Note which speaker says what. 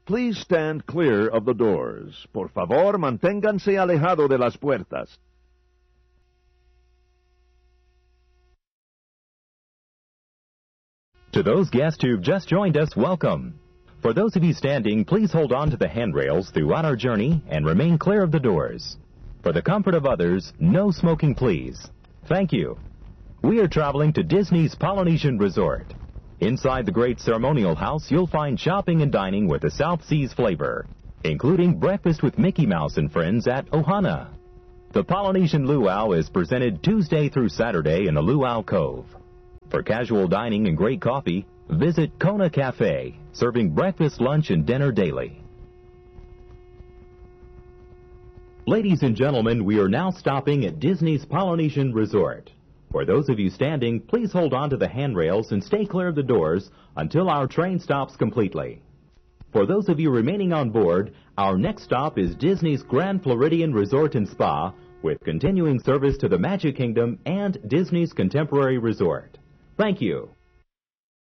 Speaker 1: please stand clear of the doors. Por favor, manténganse alejado de las puertas.
Speaker 2: To those guests who've just joined us, welcome. For those of you standing, please hold on to the handrails throughout our journey and remain clear of the doors. For the comfort of others, no smoking, please. Thank you. We are traveling to Disney's Polynesian Resort. Inside the great ceremonial house, you'll find shopping and dining with a South Seas flavor, including breakfast with Mickey Mouse and friends at Ohana. The Polynesian Luau is presented Tuesday through Saturday in the Luau Cove. For casual dining and great coffee, visit Kona Cafe, serving breakfast, lunch, and dinner daily. Ladies and gentlemen, we are now stopping at Disney's Polynesian Resort. For those of you standing, please hold on to the handrails and stay clear of the doors until our train stops completely. For those of you remaining on board, our next stop is Disney's Grand Floridian Resort and Spa, with continuing service to the Magic Kingdom and Disney's Contemporary Resort. Thank you.